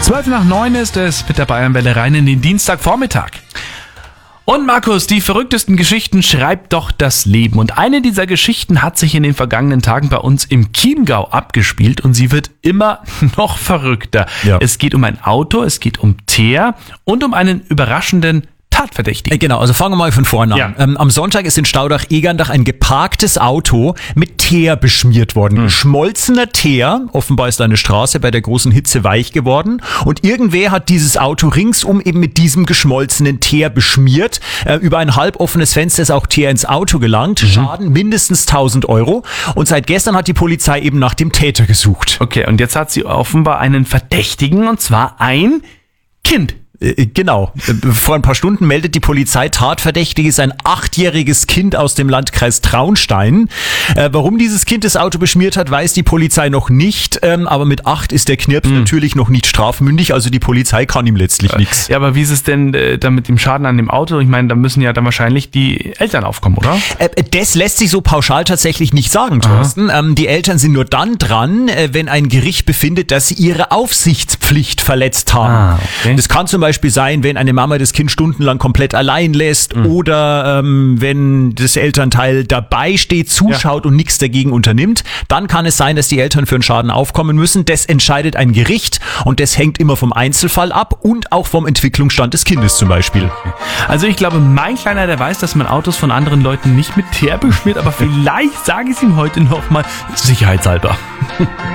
8:12 ist es mit der Bayernwelle rein in den Dienstagvormittag. Und Markus, die verrücktesten Geschichten schreibt doch das Leben. Und eine dieser Geschichten hat sich in den vergangenen Tagen bei uns im Chiemgau abgespielt und sie wird immer noch verrückter. Ja. Es geht um ein Auto, es geht um Teer und um einen überraschenden Tatverdächtigen. Genau, also fangen wir mal von vorne an. Ja. Am Sonntag ist in Staudach-Egerndach ein geparktes Auto mit Teer beschmiert worden. Geschmolzener Teer, offenbar ist eine Straße bei der großen Hitze weich geworden und irgendwer hat dieses Auto ringsum eben mit diesem geschmolzenen Teer beschmiert. Über ein halboffenes Fenster ist auch Teer ins Auto gelangt. Schaden mindestens 1.000 €. Und seit gestern hat die Polizei eben nach dem Täter gesucht. Okay, und jetzt hat sie offenbar einen Verdächtigen und zwar ein Kind. Genau. Vor ein paar Stunden meldet die Polizei, Tatverdächtig ist ein 8-jähriges Kind aus dem Landkreis Traunstein. Warum dieses Kind das Auto beschmiert hat, weiß die Polizei noch nicht. Aber mit 8 ist der Knirps natürlich noch nicht strafmündig, also die Polizei kann ihm letztlich nichts. Ja, aber wie ist es denn da mit dem Schaden an dem Auto? Ich meine, da müssen ja dann wahrscheinlich die Eltern aufkommen, oder? Das lässt sich so pauschal tatsächlich nicht sagen, Thorsten. Die Eltern sind nur dann dran, wenn ein Gericht befindet, dass sie ihre Aufsichtspflicht verletzt haben. Okay. Das kann zum Beispiel sein, wenn eine Mama das Kind stundenlang komplett allein lässt oder wenn das Elternteil dabei steht, zuschaut und nichts dagegen unternimmt, dann kann es sein, dass die Eltern für einen Schaden aufkommen müssen. Das entscheidet ein Gericht und das hängt immer vom Einzelfall ab und auch vom Entwicklungsstand des Kindes zum Beispiel. Also ich glaube, mein Kleiner, der weiß, dass man Autos von anderen Leuten nicht mit Teer beschmiert, aber vielleicht sage ich es ihm heute nochmal sicherheitshalber.